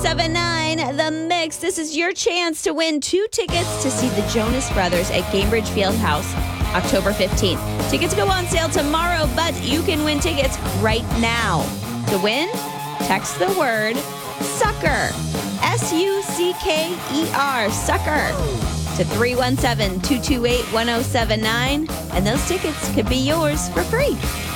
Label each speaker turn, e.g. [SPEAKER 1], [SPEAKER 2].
[SPEAKER 1] 1079 The Mix. This is your chance to win 2 tickets to see the Jonas Brothers at Gainbridge Fieldhouse October 15th. Tickets go on sale tomorrow, but you can win tickets right now. To win, text the word SUCKER, SUCKER, SUCKER, to 317-228-1079, and those tickets could be yours for free.